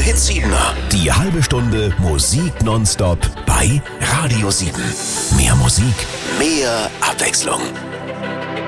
Hitsiebener. Die halbe Stunde Musik nonstop bei Radio 7. Mehr Musik, mehr Abwechslung.